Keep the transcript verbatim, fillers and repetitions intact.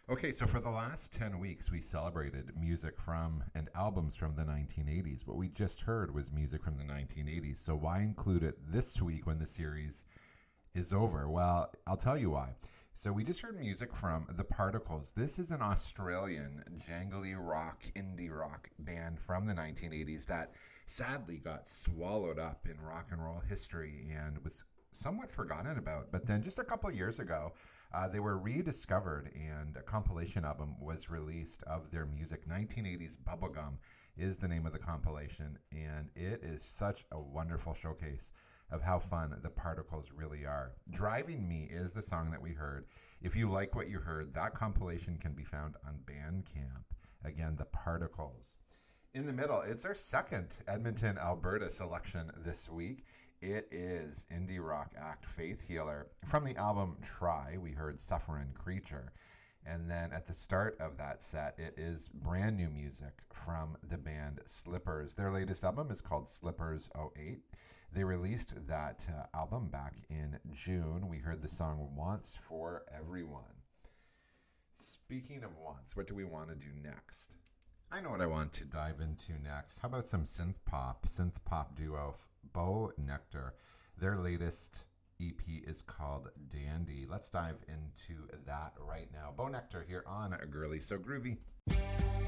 Okay, so for the last ten weeks, we celebrated music from and albums from the nineteen eighties. What we just heard was music from the nineteen eighties. So why include it this week when the series is over? Well, I'll tell you why. So we just heard music from The Particles. This is an Australian jangly rock, indie rock band from the nineteen eighties that sadly got swallowed up in rock and roll history and was somewhat forgotten about. But then just a couple of years ago, uh, they were rediscovered and a compilation album was released of their music. nineteen eighties Bubblegum is the name of the compilation, and it is such a wonderful showcase of how fun The Particles really are. Driving Me is the song that we heard. If you like what you heard, that compilation can be found on Bandcamp. Again, The Particles. In the middle, it's our second Edmonton, Alberta selection this week. It is indie rock act Faith Healer. From the album Try, we heard Sufferin' Creature. And then at the start of that set, it is brand new music from the band Slippers. Their latest album is called Slippers oh eight. They released that uh, album back in June. We heard the song Wants for Everyone. Speaking of wants, what do we want to do next? I know what I want to dive into next. How about some synth pop, synth pop duo Bo Nectar. Their latest E P is called Dandy. Let's dive into that right now. Bo Nectar here on Girly So Groovy.